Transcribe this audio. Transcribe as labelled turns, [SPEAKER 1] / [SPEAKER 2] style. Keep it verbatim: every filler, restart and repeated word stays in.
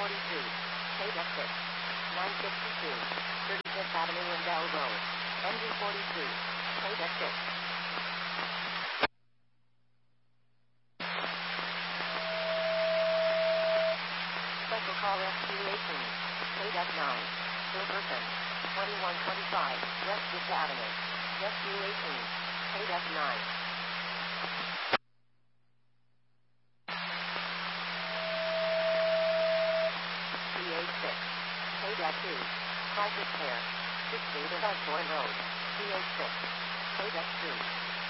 [SPEAKER 1] forty-three, K-Deck six, nine sixty-two, thirty-fifth Avenue and Bell Road, M D forty-three, K-Deck six. Special call S Q eighteen, K-Deck nine, Silverton, twenty-one twenty-five, West fifth Avenue, S Q eighteen, K-Deck nine. P H six, K-Deck two, Crisis Care, sixteenth and Osborne Road, P H six, K-Deck three.